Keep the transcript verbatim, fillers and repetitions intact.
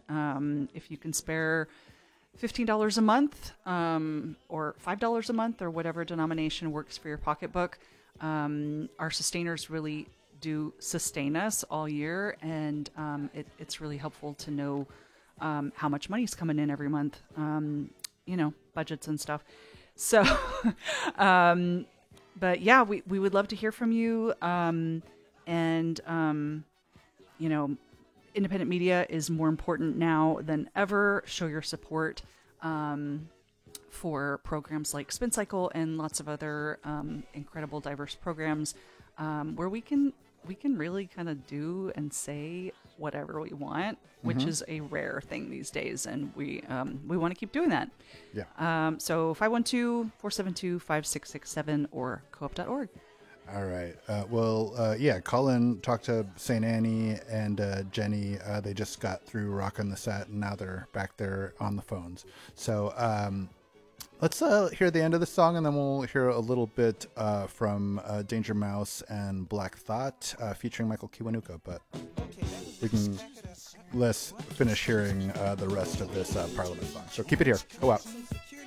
Um, if you can spare fifteen dollars a month um, or five dollars a month or whatever denomination works for your pocketbook, um, our sustainers really do sustain us all year. And um, it, it's really helpful to know um, how much money's coming in every month, um, you know, budgets and stuff. So, um, but yeah, we, we would love to hear from you. Um, and, um, you know, independent media is more important now than ever. Show your support um, for programs like Spin Cycle and lots of other um, incredible, diverse programs um, where we can we can really kind of do and say whatever we want, which mm-hmm. is a rare thing these days, and we um, we want to keep doing that. Yeah. Um, so five one two, four seven two, five six six seven or coop dot org. All right. Uh, well, uh, yeah, call in, talk to Saint Annie and uh, Jenny. Uh, they just got through rocking the set, and now they're back there on the phones. So um, let's uh, hear the end of the song, and then we'll hear a little bit uh, from uh, Danger Mouse and Black Thought uh, featuring Michael Kiwanuka. But we can let's finish hearing uh, the rest of this uh, Parliament song. So keep it here. Go out.